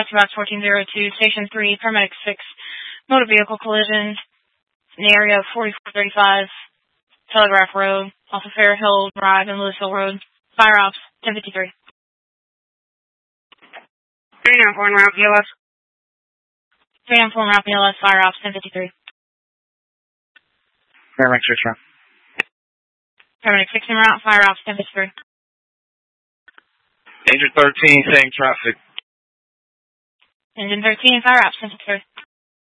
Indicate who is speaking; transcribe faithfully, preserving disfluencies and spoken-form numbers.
Speaker 1: Taxi Box fourteen oh two, Station three, Paramedic six, motor vehicle collision in the area of forty-four thirty-five, Telegraph Road, off of Fair Hill Drive and Louisville Road. Fire Ops, ten fifty-three.
Speaker 2: three nine four route P L S.
Speaker 1: three nine four route P L S, Fire Ops, ten fifty-three.
Speaker 2: Paramedic six route.
Speaker 1: Paramedic six in route, Fire Ops, ten fifty-three.
Speaker 3: Engine thirteen, same traffic.
Speaker 1: Engine thirteen, Fire Ops, ten fifty-three.